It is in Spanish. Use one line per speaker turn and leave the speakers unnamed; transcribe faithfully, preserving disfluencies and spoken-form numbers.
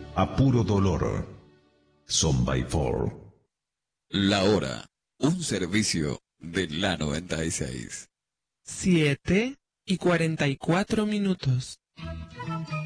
a puro dolor. Son by Four.
La hora, un servicio de la noventa y seis.
Siete y cuarenta y cuatro minutos.